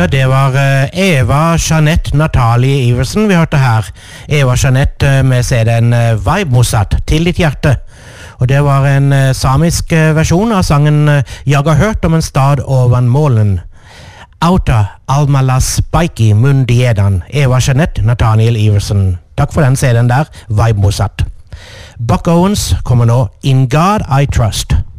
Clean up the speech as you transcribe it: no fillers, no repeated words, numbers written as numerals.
Det var Eva Jeanette Natalie Iversen vi hørte her. Eva Jeanette med CD-en Vibe Mozart, til ditt hjerte. Og det var en samisk versjon av sangen Jeg har hørt om en stad ovan målen. Auta Almalas Baiki Mundiedan, Eva Jeanette Nathaniel Iversen. Takk for den CD-en der, Vibe Mozart. Buck Owens kommer nå, In God I Trust.